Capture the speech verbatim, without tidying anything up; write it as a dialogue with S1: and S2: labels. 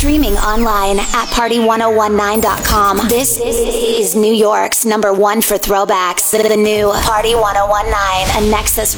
S1: Streaming online at party one oh one nine dot com. This is New York's number one for throwbacks. The new Party one oh one nine, a Nexus